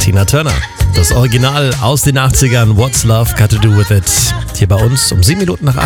Tina Turner. Das Original aus den 80ern, What's Love Got to Do With It. Hier bei uns um 7 Minuten nach 8.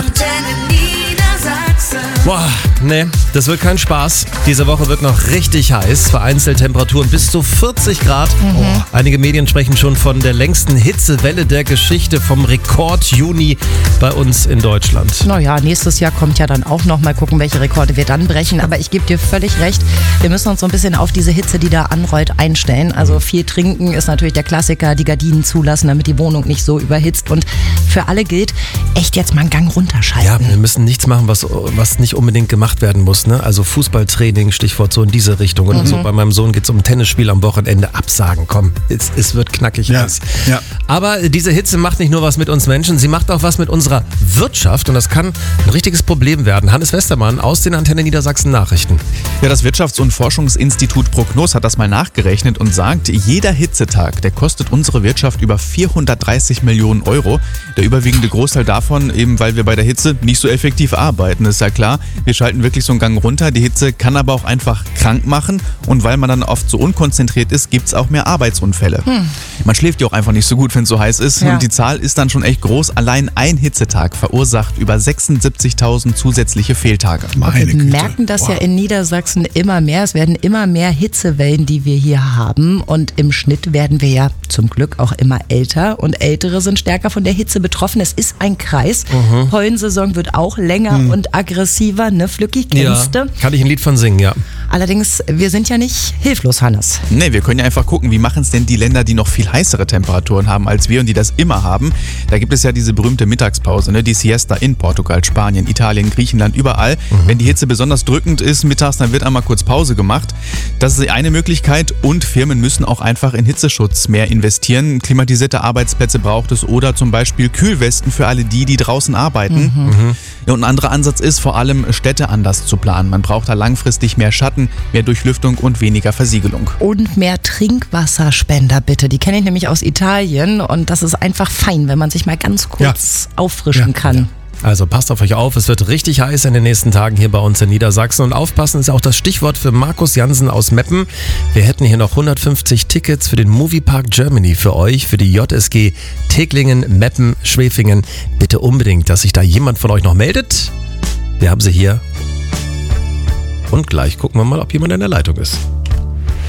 Boah, nee, das wird kein Spaß. Diese Woche wird noch richtig heiß. Vereinzelt Temperaturen bis zu 40 Grad. Oh, einige Medien sprechen schon von der längsten Hitzewelle der Geschichte, vom Rekord Juni bei uns in Deutschland. Naja, nächstes Jahr kommt ja dann auch noch. Mal gucken, welche Rekorde wir dann brechen. Aber ich gebe dir völlig recht. Wir müssen uns so ein bisschen auf diese Hitze, die da anrollt, einstellen. Also viel trinken ist natürlich der Klassiker. Die Gardinen zulassen, damit die Wohnung nicht so überhitzt. Und für alle gilt, echt jetzt mal einen Gang runterschalten. Ja, wir müssen nichts machen, was nicht unbedingt gemacht werden muss. Ne? Also Fußballtraining, Stichwort so in diese Richtung. Und so bei meinem Sohn geht es um ein Tennisspiel am Wochenende. Absagen, komm, es wird knackig heiß. Ja. Aber diese Hitze macht nicht nur was mit uns Menschen, sie macht auch was mit unserer Wirtschaft. Und das kann ein richtiges Problem werden. Hannes Westermann aus den Antenne Niedersachsen Nachrichten. Ja, das Wirtschafts- und Forschungsinstitut Prognos hat das mal nachgerechnet und sagt, jeder Hitzetag, der kostet unsere Wirtschaft über 430 Millionen Euro. Der überwiegende Großteil davon eben, weil wir bei der Hitze nicht so effektiv arbeiten. Das ist ja klar, wir schalten wirklich so einen Gang runter. Die Hitze kann aber auch einfach krank machen. Und weil man dann oft so unkonzentriert ist, gibt es auch mehr Arbeitsunfälle. Man schläft ja auch einfach nicht so gut, wenn es so heiß ist. Ja. Und die Zahl ist dann schon echt groß. Allein ein Hitzetag verursacht über 76.000 zusätzliche Fehltage. Wir merken das ja in Niedersachsen immer mehr. Es werden immer mehr Hitzewellen, die wir hier haben. Und im Schnitt werden wir ja zum Glück auch immer älter. Und Ältere sind stärker von der Hitze betroffen. Es ist ein Kreis. Pollensaison wird auch länger und aggressiver. Ne, Flücki, kennst du? Kann ich ein Lied von singen, ja. Allerdings, wir sind ja nicht hilflos, Hannes. Nee, wir können ja einfach gucken, wie machen es denn die Länder, die noch viel heißere Temperaturen haben als wir und die das immer haben. Da gibt es ja diese berühmte Mittagspause, ne? Die Siesta in Portugal, Spanien, Italien, Griechenland, überall. Wenn die Hitze besonders drückend ist mittags, dann wird einmal kurz Pause gemacht. Das ist eine Möglichkeit und Firmen müssen auch einfach in Hitzeschutz mehr investieren. Klimatisierte Arbeitsplätze braucht es oder zum Beispiel Kühlwesten für alle die draußen arbeiten. Ja, und ein anderer Ansatz ist vor allem Städte anders zu planen. Man braucht da langfristig mehr Schatten, mehr Durchlüftung und weniger Versiegelung. Und mehr Trinkwasserspender bitte. Die kenne ich nämlich aus Italien und das ist einfach fein, wenn man sich mal ganz kurz auffrischen kann. Also passt auf euch auf, es wird richtig heiß in den nächsten Tagen hier bei uns in Niedersachsen. Und aufpassen ist auch das Stichwort für Markus Jansen aus Meppen. Wir hätten hier noch 150 Tickets für den Moviepark Germany für euch, für die JSG Teglingen, Meppen, Schwefingen. Bitte unbedingt, dass sich da jemand von euch noch meldet. Wir haben sie hier. Und gleich gucken wir mal, ob jemand in der Leitung ist.